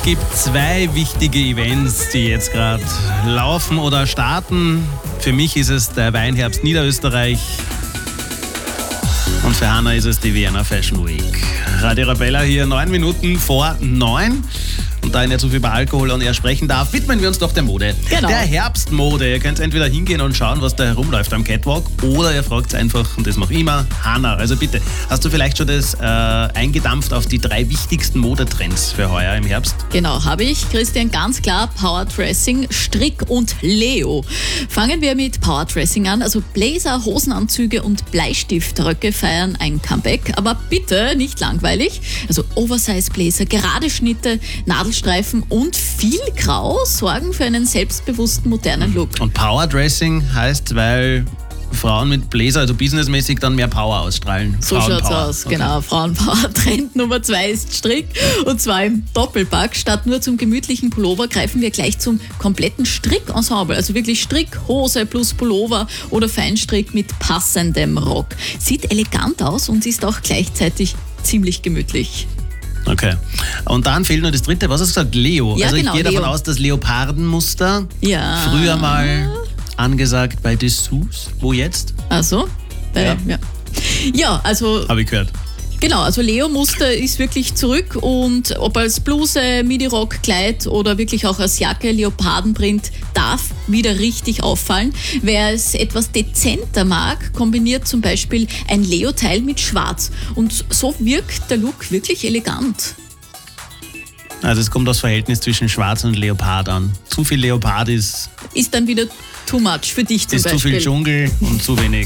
gibt zwei wichtige Events, die jetzt gerade laufen oder starten. Für mich ist es der Weinherbst Niederösterreich und für Hanna ist es die Vienna Fashion Week. Radio Arabella hier 9 Minuten vor 9. Und da ich nicht so viel über Alkohol und er sprechen darf, widmen wir uns doch der Mode. Genau. Der Herbstmode. Ihr könnt entweder hingehen und schauen, was da herumläuft am Catwalk, oder ihr fragt einfach, und das mache ich immer, Hanna. Also bitte, hast du vielleicht schon das eingedampft auf die 3 wichtigsten Modetrends für heuer im Herbst? Genau, habe ich. Christian, ganz klar Powerdressing, Strick und Leo. Fangen wir mit Powerdressing an. Also Blazer, Hosenanzüge und Bleistiftröcke feiern ein Comeback. Aber bitte nicht langweilig. Also Oversize Blazer, gerade Schnitte, Nadelstreifen und viel Grau sorgen für einen selbstbewussten, modernen Look. Und Powerdressing heißt, weil Frauen mit Blazer, also businessmäßig, dann mehr Power ausstrahlen. So schaut's Frauenpower. aus, genau. Frauenpower. Trend Nummer 2 ist Strick, und zwar im Doppelpack. Statt nur zum gemütlichen Pullover greifen wir gleich zum kompletten Strickensemble. Also wirklich Strick, Hose plus Pullover oder Feinstrick mit passendem Rock. Sieht elegant aus und ist auch gleichzeitig ziemlich gemütlich. Okay. Und dann fehlt nur das dritte. Was hast du gesagt? Leo. Ja, also genau, ich gehe davon Leo. aus, dass Leopardenmuster Ja. früher mal angesagt bei Dessous. Wo jetzt? Also, Ja. ja, also Habe ich gehört. genau, also Leo-Muster ist wirklich zurück, und ob als Bluse, Midi-Rock, Kleid oder wirklich auch als Jacke, Leopardenprint darf wieder richtig auffallen. Wer es etwas dezenter mag, kombiniert zum Beispiel ein Leo-Teil mit Schwarz, und so wirkt der Look wirklich elegant. Also es kommt das Verhältnis zwischen Schwarz und Leopard an. Zu viel Leopard ist Ist dann wieder too much für dich zum zu Beispiel. viel Dschungel und zu wenig